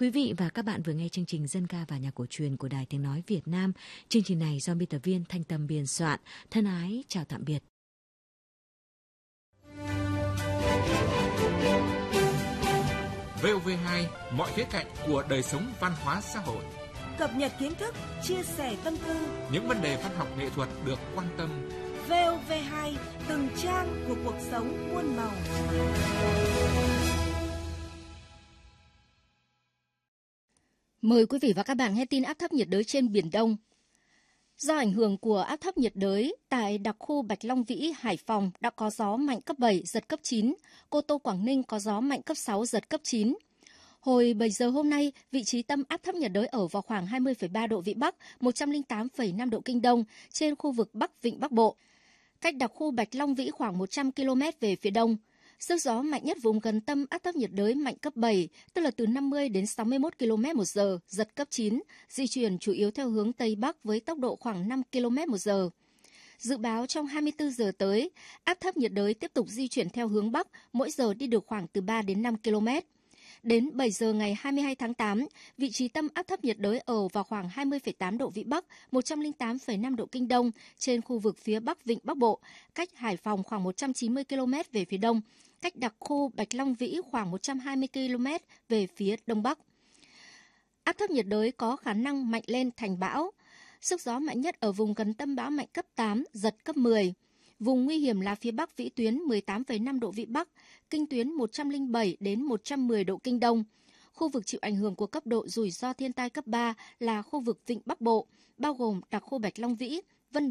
Quý vị và các bạn vừa nghe chương trình Dân ca và nhạc cổ truyền của Đài Tiếng Nói Việt Nam. Chương trình này do biên tập viên Thanh Tâm biên soạn. Thân ái, chào tạm biệt. VOV2, mọi khía cạnh của đời sống văn hóa xã hội. Cập nhật kiến thức, chia sẻ tâm tư. Những vấn đề văn học nghệ thuật được quan tâm. VOV2, từng trang của cuộc sống muôn màu. Mời quý vị và các bạn nghe tin áp thấp nhiệt đới trên Biển Đông. Do ảnh hưởng của áp thấp nhiệt đới, tại đặc khu Bạch Long Vĩ, Hải Phòng đã có gió mạnh cấp 7, giật cấp 9. Cô Tô, Quảng Ninh có gió mạnh cấp 6, giật cấp 9. Hồi 7 giờ hôm nay, vị trí tâm áp thấp nhiệt đới ở vào khoảng 20,3 độ Vĩ Bắc, 108,5 độ Kinh Đông trên khu vực Bắc Vịnh Bắc Bộ. Cách đặc khu Bạch Long Vĩ khoảng 100 km về phía đông. Sức gió mạnh nhất vùng gần tâm áp thấp nhiệt đới mạnh cấp 7, tức là từ 50 đến 61 km/h, giật cấp 9, di chuyển chủ yếu theo hướng Tây Bắc với tốc độ khoảng 5 km/h. Dự báo trong 24 giờ tới, áp thấp nhiệt đới tiếp tục di chuyển theo hướng Bắc, mỗi giờ đi được khoảng từ 3 đến 5 km. Đến 7 giờ ngày 22 tháng 8, vị trí tâm áp thấp nhiệt đới ở vào khoảng 20,8 độ Vĩ Bắc, 108,5 độ Kinh Đông trên khu vực phía Bắc Vịnh Bắc Bộ, cách Hải Phòng khoảng 190 km về phía đông, cách đặc khu Bạch Long Vĩ khoảng 120 km về phía đông bắc. Áp thấp nhiệt đới có khả năng mạnh lên thành bão. Sức gió mạnh nhất ở vùng gần tâm bão mạnh cấp 8, giật cấp 10. Vùng nguy hiểm là phía Bắc vĩ tuyến 18,5 độ Vĩ Bắc, kinh tuyến 107 đến 110 độ Kinh Đông. Khu vực chịu ảnh hưởng của cấp độ rủi ro thiên tai cấp 3 là khu vực Vịnh Bắc Bộ, bao gồm đặc khu Bạch Long Vĩ,